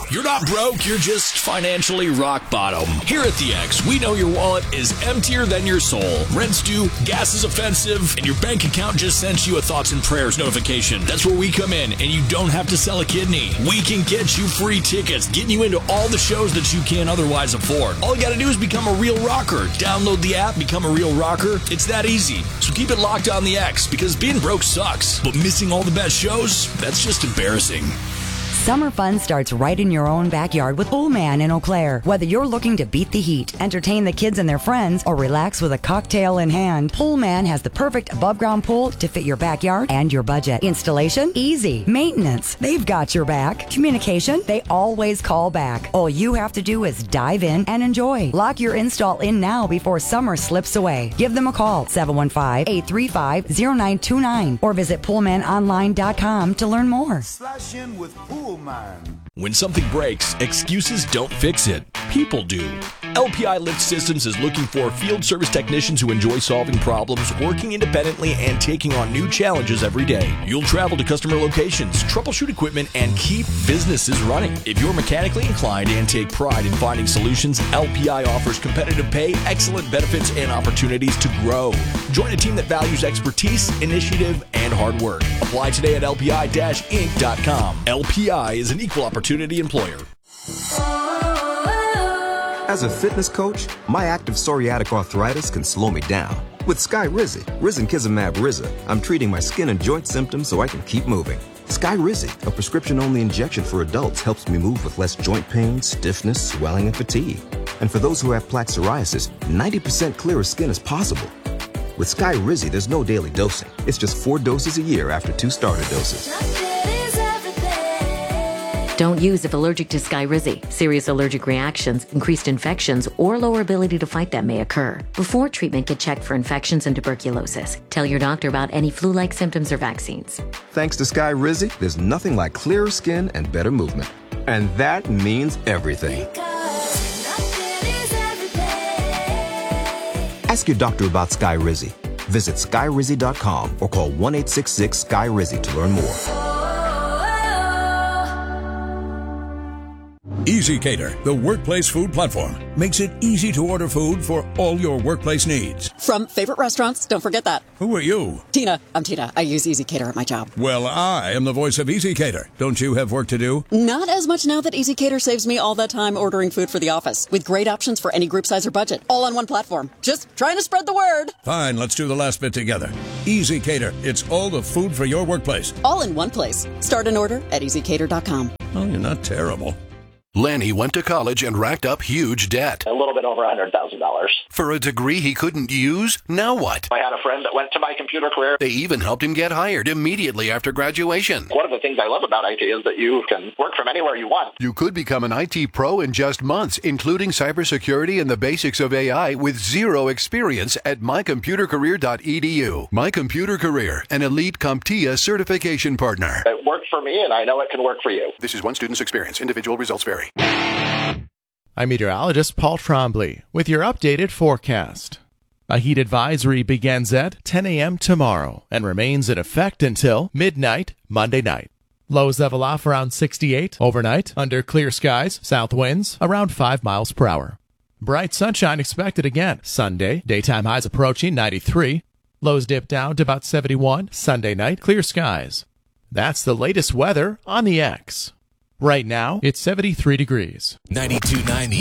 You're not broke, you're just financially rock bottom. Here at The X, we know your wallet is emptier than your soul. Rent's due, gas is offensive, and your bank account just sent you a thoughts and prayers notification. That's where we come in, and you don't have to sell a kidney. We can get you free tickets, getting you into all the shows that you can't otherwise afford. All you gotta do is become a real rocker. Download the app, become a real rocker. It's that easy. So keep it locked on The X, because being broke sucks. But missing all the best shows, that's just embarrassing. Summer fun starts right in your own backyard with Pool Man in Eau Claire. Whether you're looking to beat the heat, entertain the kids and their friends, or relax with a cocktail in hand, Pool Man has the perfect above-ground pool to fit your backyard and your budget. Installation? Easy. Maintenance? They've got your back. Communication? They always call back. All you have to do is dive in and enjoy. Lock your install in now before summer slips away. Give them a call, 715-835-0929, or visit PoolmanOnline.com to learn more. Slash in with Pool Man. When something breaks, excuses don't fix it. People do. LPI Lift Systems is looking for field service technicians who enjoy solving problems, working independently, and taking on new challenges every day. You'll travel to customer locations, troubleshoot equipment, and keep businesses running. If you're mechanically inclined and take pride in finding solutions, LPI offers competitive pay, excellent benefits, and opportunities to grow. Join a team that values expertise, initiative, and hard work. Apply today at lpi-inc.com. LPI is an equal opportunity employer. As a fitness coach, my active psoriatic arthritis can slow me down. With Skyrizi, Risankizumab Riza, I'm treating my skin and joint symptoms so I can keep moving. Skyrizi, a prescription-only injection for adults, helps me move with less joint pain, stiffness, swelling, and fatigue. And for those who have plaque psoriasis, 90% clearer skin is possible. With Skyrizi, there's no daily dosing. It's just 4 doses a year after 2 starter doses. Don't use if allergic to Skyrizi. Serious allergic reactions, increased infections, or lower ability to fight them may occur. Before treatment, get checked for infections and tuberculosis. Tell your doctor about any flu-like symptoms or vaccines. Thanks to Skyrizi, there's nothing like clearer skin and better movement. And that means everything. Ask your doctor about Skyrizi. Visit Skyrizi.com or call 1-866-SKY-RIZI to learn more. EasyCater, the workplace food platform, makes it easy to order food for all your workplace needs. From favorite restaurants, don't forget that. Who are you? Tina. I'm Tina. I use EasyCater at my job. Well, I am the voice of EasyCater. Don't you have work to do? Not as much now that EasyCater saves me all that time ordering food for the office, with great options for any group size or budget, all on one platform. Just trying to spread the word. Fine, let's do the last bit together. EasyCater, it's all the food for your workplace. All in one place. Start an order at EasyCater.com. Oh, you're not terrible. Lenny went to college and racked up huge debt. A little bit over $100,000. For a degree he couldn't use? Now what? I had a friend that went to My Computer Career. They even helped him get hired immediately after graduation. One of the things I love about IT is that you can work from anywhere you want. You could become an IT pro in just months, including cybersecurity and the basics of AI with zero experience at mycomputercareer.edu. My Computer Career, an elite CompTIA certification partner. It worked for me, and I know it can work for you. This is one student's experience. Individual results vary. I'm meteorologist Paul Trombley with your updated forecast. A heat advisory begins at 10 a.m. tomorrow and remains in effect until midnight Monday night. Lows level off around 68 overnight under clear skies, south winds around 5 miles per hour. Bright sunshine expected again Sunday, daytime highs approaching 93. Lows dip down to about 71 Sunday night, clear skies. That's the latest weather on the X. Right now, it's 73 degrees. 92.9